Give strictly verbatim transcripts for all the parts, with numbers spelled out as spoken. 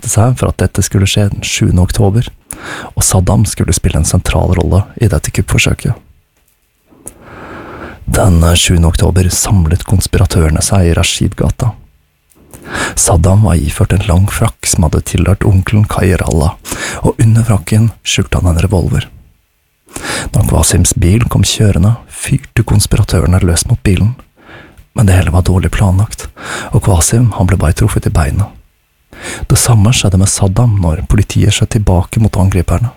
bestemte seg for at dette skulle skje den sjuende oktober, og Saddam skulle spille en sentral rolle i dette kuppforsøket. Den sjuende oktober samlet konspiratørene seg i Rashid-gata. Saddam var iført en lang frakk som hadde tilhørt onkelen Khair Allah, og under frakken skjulte han en revolver. Når Qasims bil kom kjørende, fyrte konspiratørene løs mot bilen, men det hele var dårlig planlagt, og Qasim han ble bare truffet i beinet. Det samme skjedde med Saddam når politiet skjøt tilbake mot angriperne.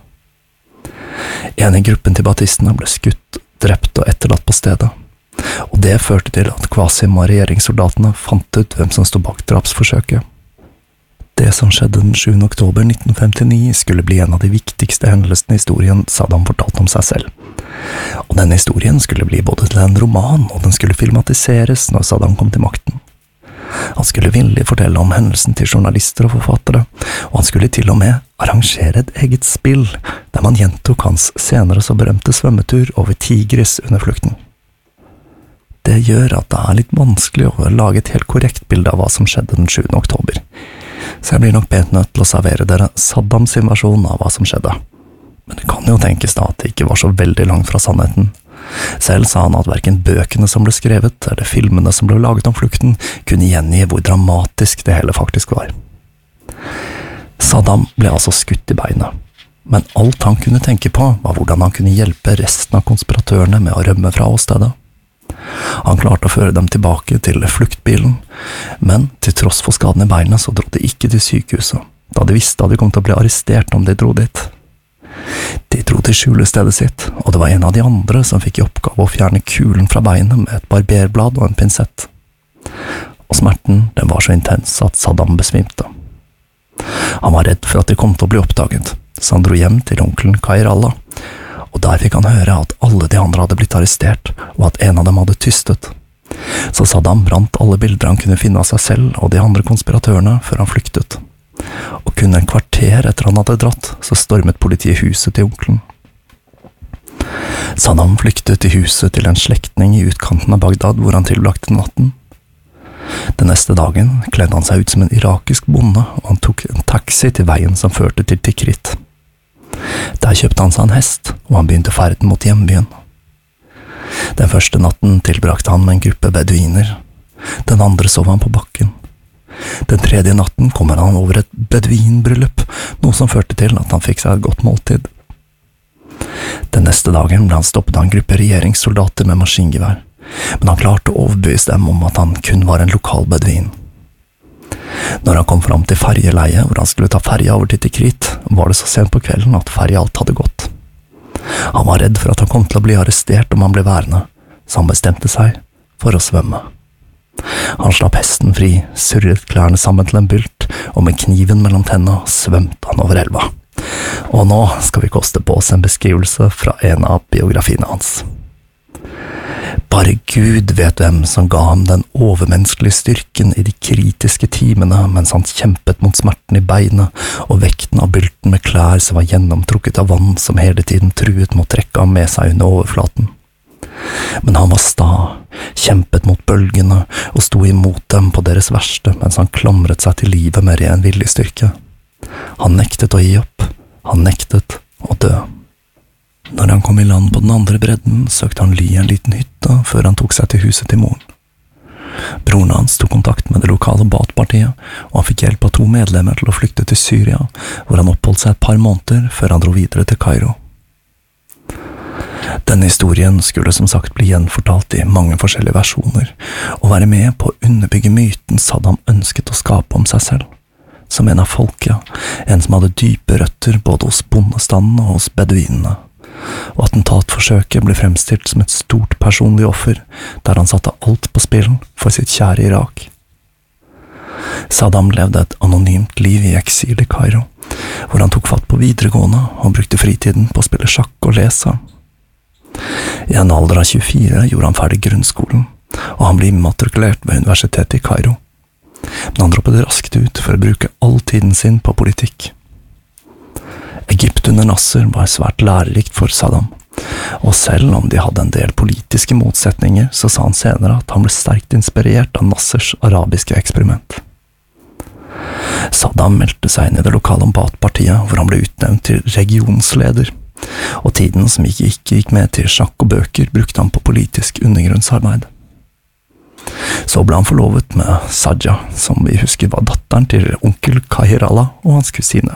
En i gruppen til batistene ble skutt, drept og etterlatt på stedet, og det førte til at Qasim og regjeringssoldatene fant ut hvem som stod bak drapsforsøket. Det som skjedde den sjuende oktober nitten femtini skulle bli en av de viktigste hendelsene i historien Saddam fortalte om seg selv. Og denne historien skulle bli både til en roman, og den skulle filmatiseres når Saddam kom til makten. Han skulle villig fortelle om hendelsen til journalister og forfattere, og han skulle til og med arrangere et eget spill, der man gjentok hans senere så berømte svømmetur over Tigris under flukten. Det gjør at det er litt vanskelig å lage et helt korrekt bilde av hva som skjedde den sjuende oktober. Så jeg blir nok pent nødt til å servere dere Saddams versjon av hva som skjedde. Men det kan jo tenkes da at det ikke var så veldig langt fra sannheten. Selv sa han at hverken bøkene som ble skrevet, eller filmene som ble laget om flukten, kunne gjengi hvor dramatisk det hele faktisk var. Saddam ble altså skutt i beinet, men alt han kunne tenke på var hvordan han kunne hjelpe resten av konspiratørene med å rømme fra åstedet. Han klarte å føre dem tilbake til fluktbilen, men til tross for skaden i beinet så dro de ikke til sykehuset, da de visste at de kom til å bli arrestert om de dro dit. De dro til skjulestedet sitt, og det var en av de andre som fikk i oppgave å fjerne kulen fra beinet med et barberblad og en pinsett. Og smerten, den var så intens at Saddam besvimte. Han var redd for at det kom til å bli oppdaget, så han dro hjem til onkelen Khair Allah, og der fikk han høre at alle de andre hadde blitt arrestert, og at en av dem hadde tystet. Så Saddam brant alle bilder han kunne finne av seg selv og de andre konspiratørene før han flyktet. Og kun en kvarter etter han hadde dratt, så stormet politiet huset til onkelen. Saddam flyktet til huset til en slektning i utkanten av Bagdad, hvor han tilbragte natten. Den neste dagen kledde han seg ut som en irakisk bonde, og han tok en taxi til veien som førte til Tikrit. Der kjøpte han seg en hest, og han begynte ferden mot hjembyen. Den første natten tilbrakte han med en gruppe beduiner. Den andre sov han på bakken. Den tredje natten kommer han over et beduinbryllup, noe som førte til at han fikk seg et godt måltid. Den neste dagen ble han stoppet av en gruppe regjeringssoldater med maskingevær, men han klarte å overbevise dem om at han kun var en lokal beduin. Når han kom fram til ferjeleiet hvor han skulle ta ferja over til Tikrit, var det så sent på kvelden at ferja alt hadde gått. Han var redd for at han kom til å bli arrestert om han ble værende, så han bestemte seg for å svømme. Han slapp hesten fri, surret klærne sammen til en bylt, og med kniven mellom tennene svømte han over elva. Og nå skal vi koste på oss en beskrivelse fra en av biografiene hans. Bare Gud vet hvem som ga ham den overmenneskelige styrken i de kritiske timene mens han kjempet mot smerten i beinet og vekten av bylten med klær som var gjennomtrukket av vann som hele tiden truet mot å trekke ham med seg under overflaten. Men han var sta, kjempet mot bølgene og sto imot dem på deres verste mens han klamret seg til livet med ren viljestyrke. Han nektet å gi opp, han nektet å dø. Når han kom i land på den andre bredden, søkte han ly i en liten hytte før han tok seg til huset til moren. Broren hans tok kontakt med det lokale Baath-partiet, og han fikk hjelp av to medlemmer til å flykte til Syria, hvor han oppholdt seg et par måneder før han dro videre til Kairo. Denne historien skulle som sagt bli gjenfortalt i mange forskjellige versjoner, og være med på å underbygge myten Saddam ønsket å skape om seg selv, som en av folket, en som hadde dype røtter både hos bondestanden og hos beduinene. Og attentatforsøket ble fremstilt som et stort personlig offer, der han satte alt på spill for sitt kjære Irak. Saddam levde et anonymt liv i eksil i Kairo, hvor han tok fatt på videregående og brukte fritiden på å spille sjakk og lese. I en alder av tjuefire gjorde han ferdig grunnskolen, og han ble immatrikulert ved universitetet i Kairo. Men han droppet raskt ut for å bruke all tiden sin på politikk. Egypt under Nasser var svært lærerikt for Saddam, og selv om de hadde en del politiske motsetninger, så sa han senere at han ble sterkt inspirert av Nassers arabiske eksperiment. Saddam meldte seg inn i det lokale Baath-partiet, hvor han ble utnevnt til regionsleder, og tiden som ikke, ikke gikk med til sjakk og bøker, brukte han på politisk undergrunnsarbeid. Så ble han forlovet med Saja, som vi husker var datteren til onkel Kahirallah og hans kusine.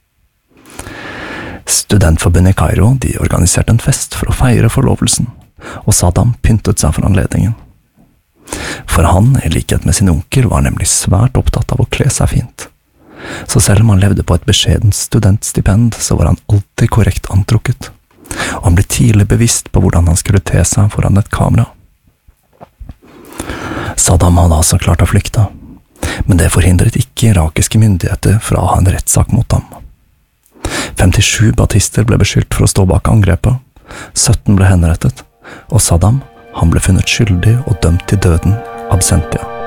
Studentforbundet i Kairo de organiserte en fest for å feire forlovelsen, og Saddam pyntet seg for anledningen. For han, i likhet med sin onkel, var nemlig svært opptatt av å kle seg fint. Så selv om han levde på et beskjedent studentstipend, så var han alltid korrekt antrukket, og han ble tidlig bevisst på hvordan han skulle te seg foran et kamera. Saddam hadde altså klart å flykte, men det forhindret ikke irakiske myndigheter fra å ha en rettssak mot ham. femtisju batister ble beskyldt for å stå bak angrepet, sytten ble henrettet, og Saddam, han ble funnet skyldig og dømt til døden absentia.